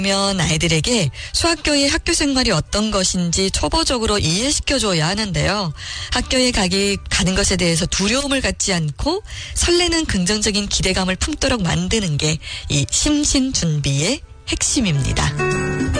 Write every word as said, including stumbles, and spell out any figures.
면 아이들에게 수학교의 학교 생활이 어떤 것인지 초보적으로 이해시켜줘야 하는데요. 학교에 가기, 가는 것에 대해서 두려움을 갖지 않고 설레는 긍정적인 기대감을 품도록 만드는 게 이 심신준비의 핵심입니다.